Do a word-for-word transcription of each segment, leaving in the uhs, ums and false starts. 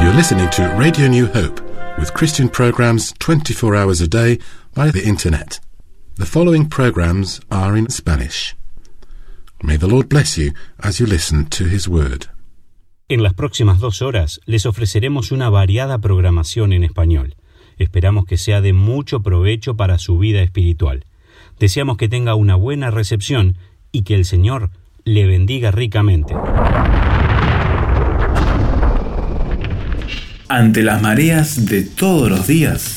You're listening to Radio New Hope, with Christian programs twenty-four hours a day by the internet. The following programs are in Spanish. May the Lord bless you as you listen to His Word. En las próximas dos horas les ofreceremos una variada programación en español. Esperamos que sea de mucho provecho para su vida espiritual. Deseamos que tenga una buena recepción y que el Señor le bendiga ricamente. Ante las mareas de todos los días,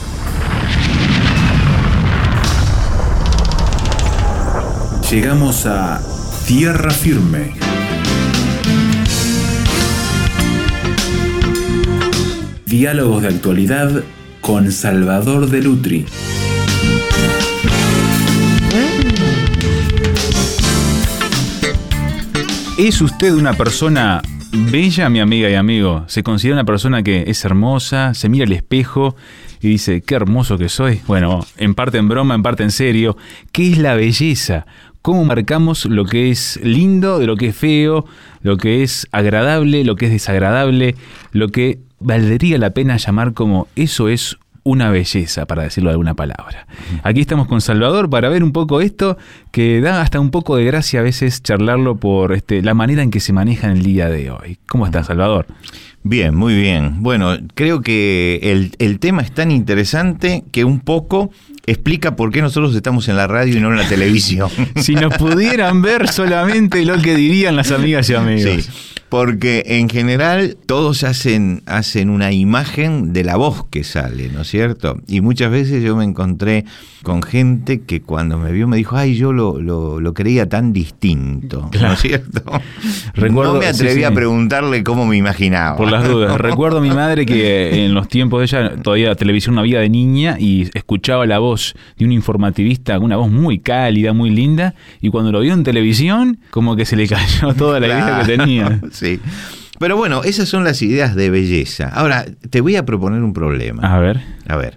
llegamos a Tierra Firme. Diálogos de actualidad con Salvador de Lutri. ¿Es usted una persona bella, mi amiga y amigo? ¿Se considera una persona que es hermosa, se mira al espejo y dice, qué hermoso que soy? Bueno, en parte en broma, en parte en serio. ¿Qué es la belleza? ¿Cómo marcamos lo que es lindo de lo que es feo, lo que es agradable, lo que es desagradable, lo que valdría la pena llamar como eso es una belleza, para decirlo de alguna palabra? Aquí estamos con Salvador para ver un poco esto, que da hasta un poco de gracia a veces charlarlo por este, la manera en que se maneja en el día de hoy. ¿Cómo estás, Salvador? Bien, muy bien. Bueno, creo que el, el tema es tan interesante que un poco explica por qué nosotros estamos en la radio y no en la televisión. Si nos pudieran ver solamente lo que dirían las amigas y amigos. Sí, porque en general todos hacen, hacen una imagen de la voz que sale, ¿no es cierto? Y muchas veces yo me encontré con gente que cuando me vio me dijo, ay, yo lo, lo, lo creía tan distinto, claro. ¿No es cierto? Recuerdo, no me atreví sí, sí. a preguntarle cómo me imaginaba. Por las dudas. Recuerdo a mi madre que en los tiempos de ella todavía la televisión no había de niña y escuchaba la voz de un informativista, una voz muy cálida, muy linda, y cuando lo vio en televisión, como que se le cayó toda la idea claro. que tenía. Sí. Pero bueno, esas son las ideas de belleza. Ahora, te voy a proponer un problema. A ver. A ver.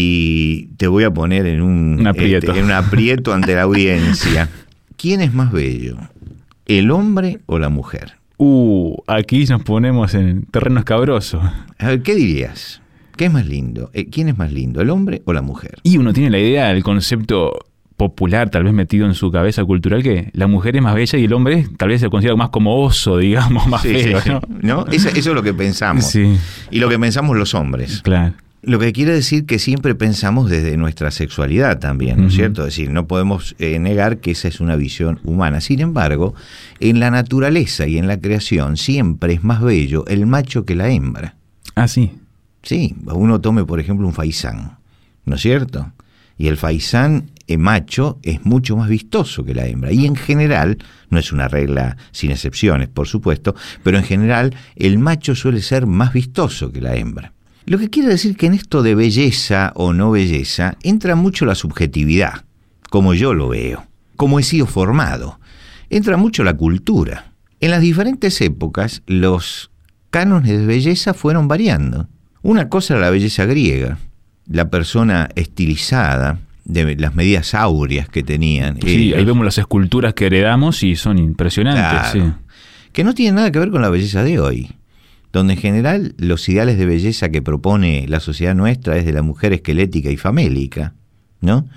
Y te voy a poner en un, un aprieto, este, en un aprieto ante la audiencia. ¿Quién es más bello? ¿El hombre o la mujer? Uh, aquí nos ponemos en terreno escabroso. A ver, ¿qué dirías? ¿Qué es más lindo? ¿Quién es más lindo, el hombre o la mujer? Y uno tiene la idea, el concepto popular, tal vez metido en su cabeza cultural, que la mujer es más bella y el hombre tal vez se considera más como oso, digamos, más sí, feo, sí, ¿no? ¿no? Eso, eso es lo que pensamos. Sí. Y lo que pensamos los hombres. Claro. Lo que quiere decir que siempre pensamos desde nuestra sexualidad también, ¿no es uh-huh. cierto? Es decir, no podemos eh, negar que esa es una visión humana. Sin embargo, en la naturaleza y en la creación siempre es más bello el macho que la hembra. Ah, sí. Sí, uno tome por ejemplo un faisán, ¿no es cierto? Y el faisán eh, macho es mucho más vistoso que la hembra. Y en general, no es una regla sin excepciones, por supuesto, pero en general el macho suele ser más vistoso que la hembra. Lo que quiere decir que en esto de belleza o no belleza entra mucho la subjetividad, como yo lo veo, como he sido formado. Entra mucho la cultura. En las diferentes épocas, los cánones de belleza fueron variando. Una cosa era la belleza griega, la persona estilizada, de las medidas áureas que tenían. Sí, eh, ahí vemos las esculturas que heredamos y son impresionantes. Claro, sí. Que no tienen nada que ver con la belleza de hoy, donde en general los ideales de belleza que propone la sociedad nuestra es de la mujer esquelética y famélica, ¿no?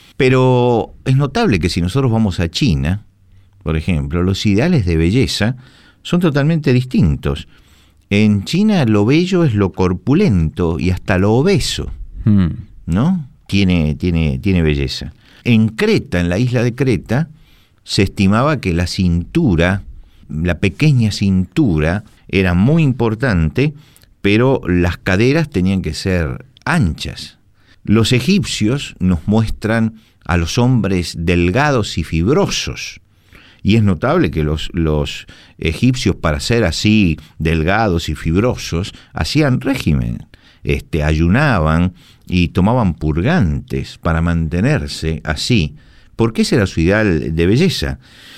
Pero es notable que si nosotros vamos a China, por ejemplo, los ideales de belleza son totalmente distintos. En China lo bello es lo corpulento y hasta lo obeso, hmm. ¿no? Tiene, tiene, tiene belleza. En Creta, en la isla de Creta, se estimaba que la cintura, la pequeña cintura, era muy importante, pero las caderas tenían que ser anchas. Los egipcios nos muestran a los hombres delgados y fibrosos. Y es notable que los, los egipcios, para ser así delgados y fibrosos, hacían régimen, este, ayunaban y tomaban purgantes para mantenerse así, porque ese era su ideal de belleza.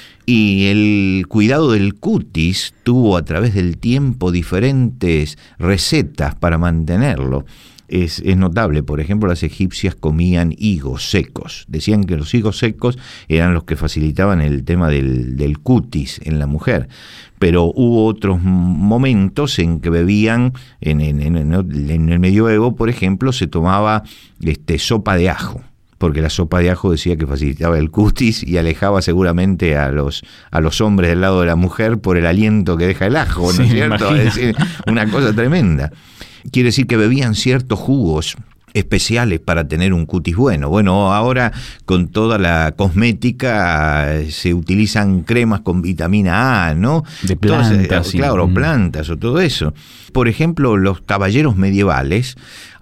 Y el cuidado del cutis tuvo a través del tiempo diferentes recetas para mantenerlo. es, es notable. Por ejemplo, las egipcias comían higos secos. Decían que los higos secos eran los que facilitaban el tema del, del cutis en la mujer. Pero hubo otros momentos en que bebían, en, en, en, en el medioevo, por ejemplo, se tomaba este, sopa de ajo, porque la sopa de ajo decía que facilitaba el cutis y alejaba seguramente a los, a los hombres del lado de la mujer por el aliento que deja el ajo, ¿no es cierto? Es decir, una cosa tremenda. Quiere decir que bebían ciertos jugos especiales para tener un cutis bueno. Bueno, ahora con toda la cosmética se utilizan cremas con vitamina A, ¿no? De plantas. Todas, sí. Claro, plantas o todo eso. Por ejemplo, los caballeros medievales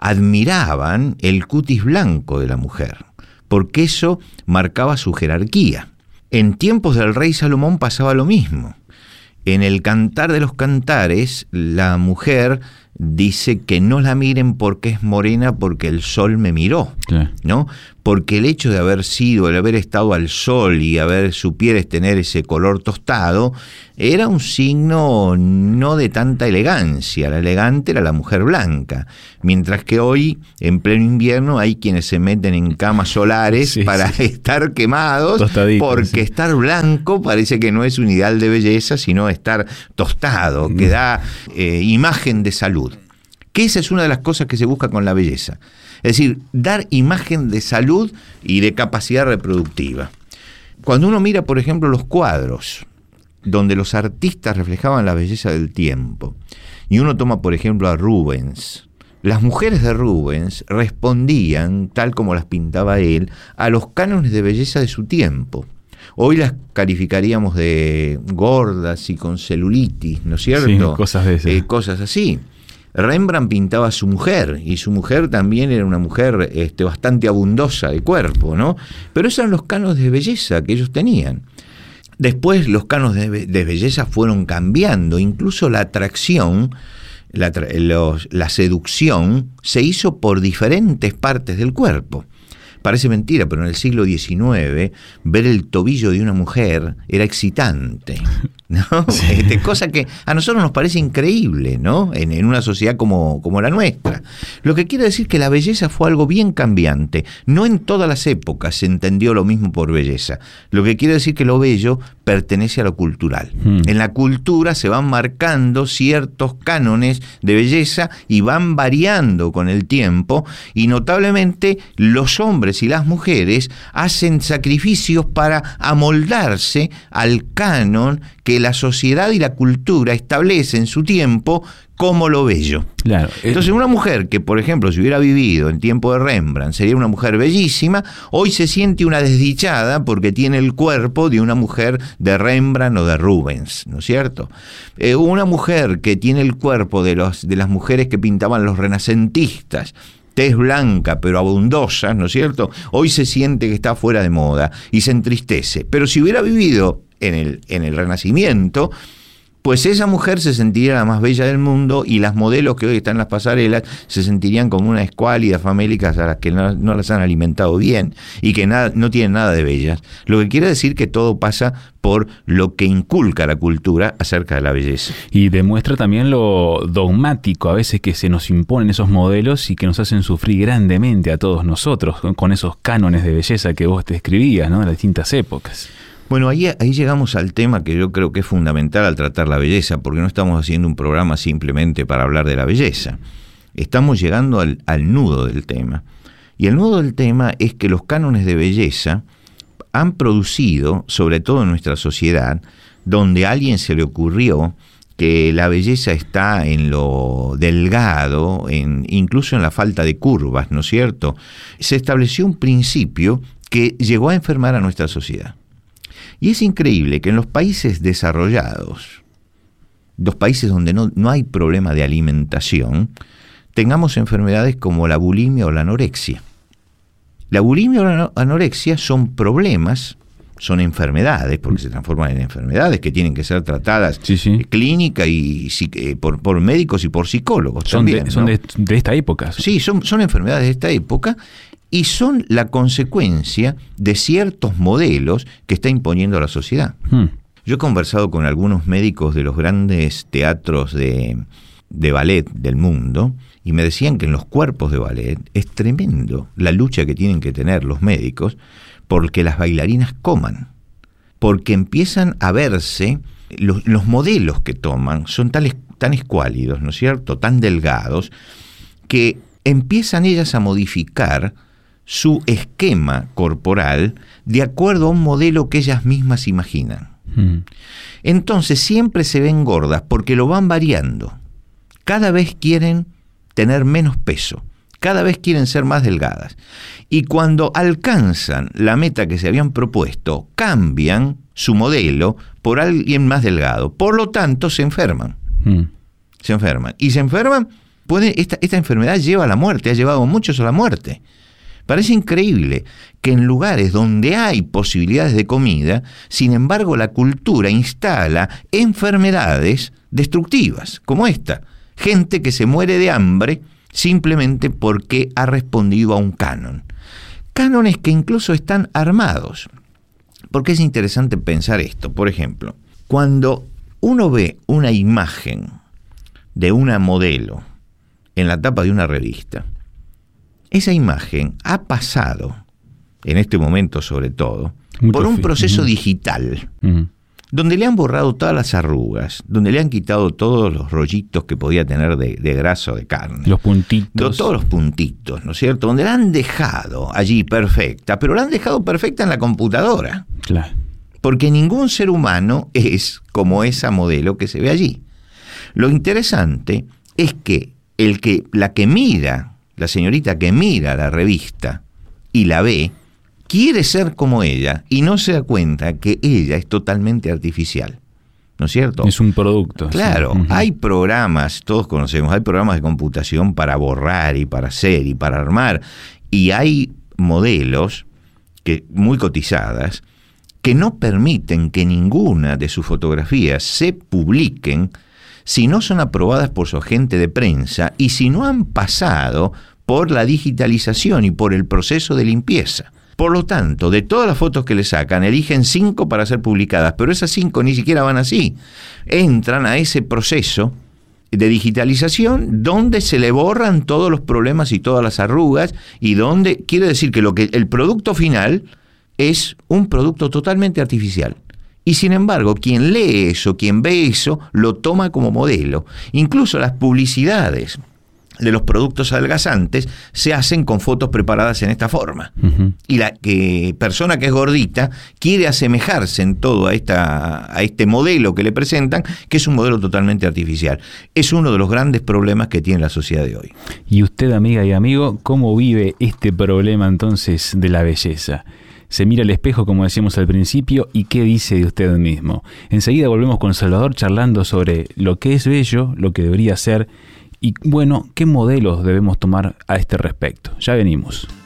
admiraban el cutis blanco de la mujer, porque eso marcaba su jerarquía. En tiempos del rey Salomón pasaba lo mismo. En el Cantar de los Cantares, la mujer dice que no la miren porque es morena, porque el sol me miró, claro, ¿no? Porque el hecho de haber sido, el haber estado al sol y haber su piel tener ese color tostado, era un signo no de tanta elegancia. La elegante era la mujer blanca, mientras que hoy, en pleno invierno, hay quienes se meten en camas solares sí, para sí. estar quemados, porque sí. estar blanco parece que no es un ideal de belleza, sino estar tostado, mm. que da eh, imagen de salud. Que esa es una de las cosas que se busca con la belleza. Es decir, dar imagen de salud y de capacidad reproductiva. Cuando uno mira, por ejemplo, los cuadros, donde los artistas reflejaban la belleza del tiempo, y uno toma, por ejemplo, a Rubens, las mujeres de Rubens respondían, tal como las pintaba él, a los cánones de belleza de su tiempo. Hoy las calificaríamos de gordas y con celulitis, ¿no es cierto? Sí, cosas de esas. Eh, cosas así. Rembrandt pintaba a su mujer, y su mujer también era una mujer este, bastante abundosa de cuerpo, ¿no? Pero esos eran los cánones de belleza que ellos tenían. Después los cánones de, de belleza fueron cambiando, incluso la atracción, la, los, la seducción se hizo por diferentes partes del cuerpo. Parece mentira, pero en el siglo diecinueve ver el tobillo de una mujer era excitante, ¿no? Sí. Este, cosa que a nosotros nos parece increíble, ¿no? En, en una sociedad como, como la nuestra. Lo que quiere decir que la belleza fue algo bien cambiante. No en todas las épocas se entendió lo mismo por belleza. Lo que quiere decir que lo bello pertenece a lo cultural. Hmm. En la cultura se van marcando ciertos cánones de belleza y van variando con el tiempo, y notablemente los hombres y las mujeres hacen sacrificios para amoldarse al canon que la sociedad y la cultura establece en su tiempo como lo bello. Claro. Entonces, una mujer que, por ejemplo, si hubiera vivido en tiempo de Rembrandt, sería una mujer bellísima, hoy se siente una desdichada porque tiene el cuerpo de una mujer de Rembrandt o de Rubens, ¿no es cierto? Eh, una mujer que tiene el cuerpo de, los, de las mujeres que pintaban los renacentistas, tez blanca pero abundosa, ¿no es cierto? Hoy se siente que está fuera de moda y se entristece. Pero si hubiera vivido en el, en el Renacimiento, pues esa mujer se sentiría la más bella del mundo, y las modelos que hoy están en las pasarelas se sentirían como unas escuálidas famélicas a las que no, no las han alimentado bien y que nada, no tienen nada de bellas. Lo que quiere decir que todo pasa por lo que inculca la cultura acerca de la belleza. Y demuestra también lo dogmático a veces que se nos imponen esos modelos y que nos hacen sufrir grandemente a todos nosotros con esos cánones de belleza que vos te describías, ¿no? De las distintas épocas. Bueno, ahí, ahí llegamos al tema que yo creo que es fundamental al tratar la belleza, porque no estamos haciendo un programa simplemente para hablar de la belleza. Estamos llegando al, al nudo del tema. Y el nudo del tema es que los cánones de belleza han producido, sobre todo en nuestra sociedad, donde a alguien se le ocurrió que la belleza está en lo delgado, en, incluso en la falta de curvas, ¿no es cierto? Se estableció un principio que llegó a enfermar a nuestra sociedad. Y es increíble que en los países desarrollados, los países donde no, no hay problema de alimentación, tengamos enfermedades como la bulimia o la anorexia. La bulimia o la anorexia son problemas, son enfermedades, porque se transforman en enfermedades que tienen que ser tratadas sí, sí. clínica y eh, por, por médicos y por psicólogos son también. De, son ¿no? de, de esta época. Sí, son, son enfermedades de esta época. Y son la consecuencia de ciertos modelos que está imponiendo la sociedad. Hmm. Yo he conversado con algunos médicos de los grandes teatros de, de ballet del mundo, y me decían que en los cuerpos de ballet es tremendo la lucha que tienen que tener los médicos porque las bailarinas coman, porque empiezan a verse, los, los modelos que toman son tales, tan escuálidos, ¿no es cierto?, tan delgados, que empiezan ellas a modificar su esquema corporal de acuerdo a un modelo que ellas mismas imaginan. Mm. Entonces siempre se ven gordas porque lo van variando. Cada vez quieren tener menos peso, cada vez quieren ser más delgadas. Y cuando alcanzan la meta que se habían propuesto, cambian su modelo por alguien más delgado. Por lo tanto, se enferman. Mm. Se enferman. Y se enferman, puede, esta, esta enfermedad lleva a la muerte, ha llevado a muchos a la muerte. Parece increíble que en lugares donde hay posibilidades de comida, sin embargo, la cultura instala enfermedades destructivas, como esta. Gente que se muere de hambre simplemente porque ha respondido a un canon. Cánones que incluso están armados. Porque es interesante pensar esto. Por ejemplo, cuando uno ve una imagen de una modelo en la tapa de una revista, esa imagen ha pasado, en este momento sobre todo, Mucho por un proceso uh-huh. digital, uh-huh. donde le han borrado todas las arrugas, donde le han quitado todos los rollitos que podía tener de, de grasa o de carne. Los puntitos. Todos los puntitos, ¿no es cierto? Donde la han dejado allí perfecta, pero la han dejado perfecta en la computadora. Claro. Porque ningún ser humano es como esa modelo que se ve allí. Lo interesante es que, el que la que mira, la señorita que mira la revista y la ve, quiere ser como ella y no se da cuenta que ella es totalmente artificial, ¿no es cierto? Es un producto. Claro, sí. uh-huh. Hay programas, todos conocemos, hay programas de computación para borrar y para hacer y para armar, y hay modelos que, muy cotizadas que no permiten que ninguna de sus fotografías se publiquen si no son aprobadas por su agente de prensa y si no han pasado por la digitalización y por el proceso de limpieza. Por lo tanto, de todas las fotos que le sacan, eligen cinco para ser publicadas, pero esas cinco ni siquiera van así. Entran a ese proceso de digitalización donde se le borran todos los problemas y todas las arrugas, y donde quiere decir que lo que el producto final es un producto totalmente artificial. Y sin embargo, quien lee eso, quien ve eso, lo toma como modelo. Incluso las publicidades de los productos adelgazantes se hacen con fotos preparadas en esta forma. Uh-huh. Y la que, persona que es gordita quiere asemejarse en todo a, esta, a este modelo que le presentan, que es un modelo totalmente artificial. Es uno de los grandes problemas que tiene la sociedad de hoy. Y usted, amiga y amigo, ¿cómo vive este problema entonces de la belleza? Se mira al espejo, como decíamos al principio, y ¿qué dice de usted mismo? Enseguida volvemos con Salvador charlando sobre lo que es bello, lo que debería ser, y bueno, qué modelos debemos tomar a este respecto. Ya venimos.